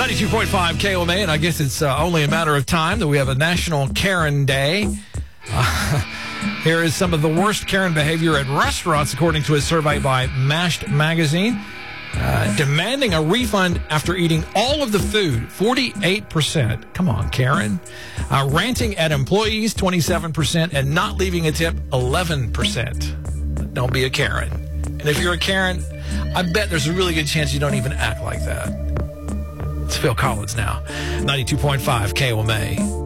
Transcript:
92.5 KOMA, and I guess it's only a matter of time that we have a National Karen Day. Here is some of the worst Karen behavior at restaurants, according to a survey by Mashed Magazine. Demanding a refund after eating all of the food, 48%. Come on, Karen. Ranting at employees, 27%, and not leaving a tip, 11%. Don't be a Karen. And if you're a Karen, I bet there's a really good chance you don't even act like that. It's Phil Collins now. 92.5 KOMA.